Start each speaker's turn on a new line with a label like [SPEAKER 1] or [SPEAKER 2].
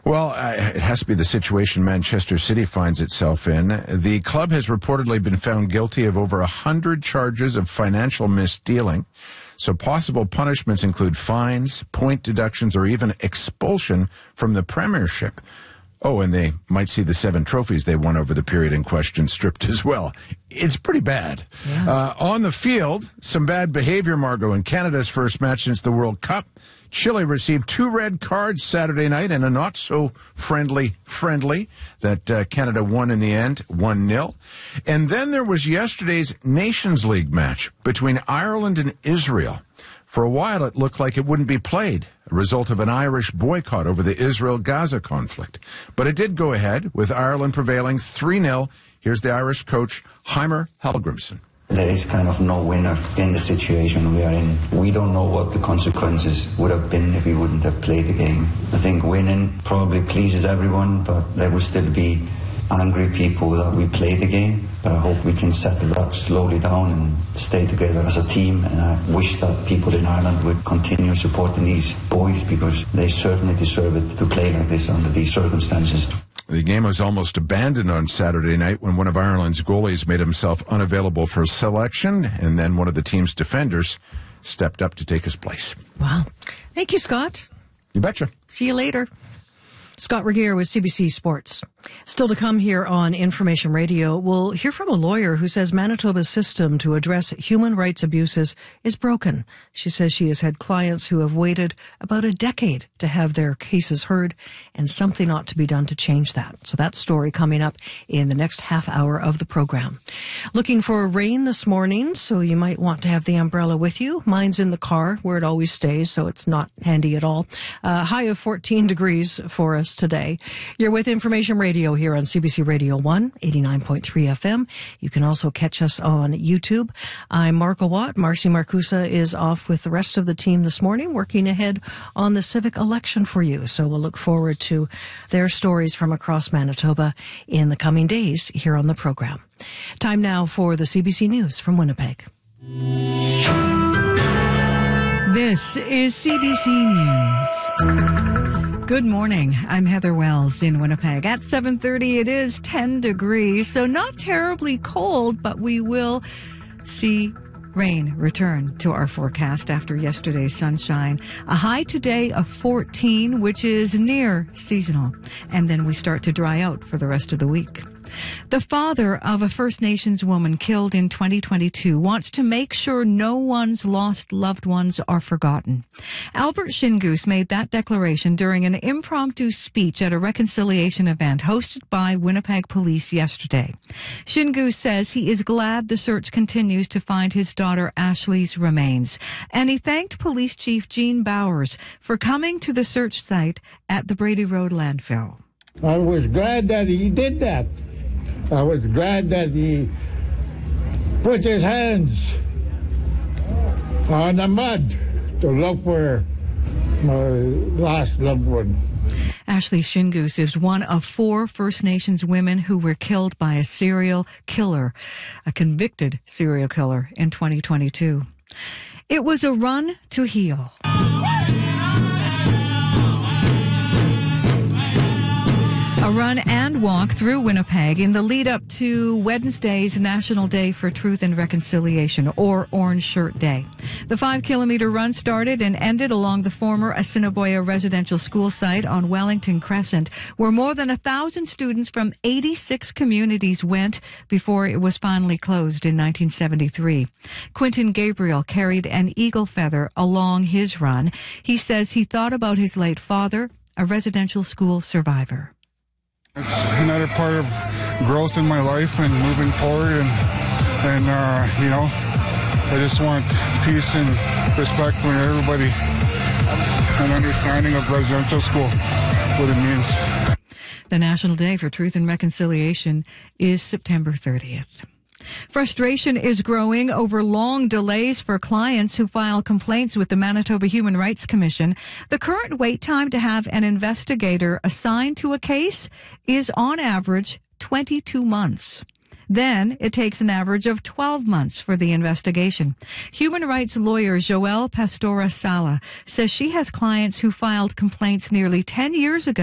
[SPEAKER 1] Well, it has to be the situation Manchester City finds itself in. The club has reportedly been found guilty of over 100 charges of financial misdealing. So possible punishments include fines, point deductions, or even expulsion from the Premiership. Oh, and they might see the 7 trophies they won over the period in question stripped as well. It's pretty bad. Yeah. On the field, some bad behavior, Margot, in Canada's first match since the World Cup. Chile received 2 red cards Saturday night and a not-so-friendly that Canada won in the end, 1-0. And then there was yesterday's Nations League match between Ireland and Israel. For a while, it looked like it wouldn't be played, a result of an Irish boycott over the Israel-Gaza conflict. But it did go ahead, with Ireland prevailing 3-0. Here's the Irish coach, Heimer Hallgrímsson.
[SPEAKER 2] There is kind of no winner in the situation we are in. We don't know what the consequences would have been if we wouldn't have played the game. I think winning probably pleases everyone, but there will still be angry people that we play the game. But I hope we can settle that slowly down and stay together as a team. And I wish that people in Ireland would continue supporting these boys because they certainly deserve it to play like this under these circumstances.
[SPEAKER 1] The game was almost abandoned on Saturday night when one of Ireland's goalies made himself unavailable for selection, and then one of the team's defenders stepped up to take his place.
[SPEAKER 3] Wow. Thank you, Scott.
[SPEAKER 1] You betcha.
[SPEAKER 3] See you later. Scott Regier with CBC Sports. Still to come here on Information Radio, we'll hear from a lawyer who says Manitoba's system to address human rights abuses is broken. She says she has had clients who have waited about a decade to have their cases heard, and something ought to be done to change that. So that story coming up in the next half hour of the program. Looking for rain this morning, so you might want to have the umbrella with you. Mine's in the car where it always stays, so it's not handy at all. High of 14 degrees for us today. You're with Information Radio here on CBC Radio 1, 89.3 FM. You can also catch us on YouTube. I'm Marco Watt. Marcy Marcusa is off with the rest of the team this morning, working ahead on the civic election for you. So we'll look forward to their stories from across Manitoba in the coming days here on the program. Time now for the CBC News from Winnipeg.
[SPEAKER 4] This is CBC News. Good morning. I'm Heather Wells in Winnipeg. At 7:30, it is 10 degrees, so not terribly cold, but we will see rain return to our forecast after yesterday's sunshine. A high today of 14, which is near seasonal, and then we start to dry out for the rest of the week. The father of a First Nations woman killed in 2022 wants to make sure no one's lost loved ones are forgotten. Albert Shingoose made that declaration during an impromptu speech at a reconciliation event hosted by Winnipeg Police yesterday. Shingoose says he is glad the search continues to find his daughter Ashley's remains, and he thanked Police Chief Gene Bowers for coming to the search site at the Brady Road landfill.
[SPEAKER 5] I was glad that he did that. I was glad that he put his hands on the mud to look for my last loved one.
[SPEAKER 4] Ashley Shingoose is one of 4 First Nations women who were killed by a serial killer, a convicted serial killer in 2022. It was a run to heal. A run and walk through Winnipeg in the lead up to Wednesday's National Day for Truth and Reconciliation, or Orange Shirt Day. The 5-kilometer run started and ended along the former Assiniboia residential school site on Wellington Crescent, where more than 1,000 students from 86 communities went before it was finally closed in 1973. Quentin Gabriel carried an eagle feather along his run. He says he thought about his late father, a residential school survivor.
[SPEAKER 6] It's another part of growth in my life and moving forward, and you know, I just want peace and respect for everybody and understanding of residential school, what it means.
[SPEAKER 4] The National Day for Truth and Reconciliation is September 30th. Frustration is growing over long delays for clients who file complaints with the Manitoba Human Rights Commission. The current wait time to have an investigator assigned to a case is on average 22 months. Then it takes an average of 12 months for the investigation. Human rights lawyer Joelle Pastora Sala says she has clients who filed complaints nearly 10 years ago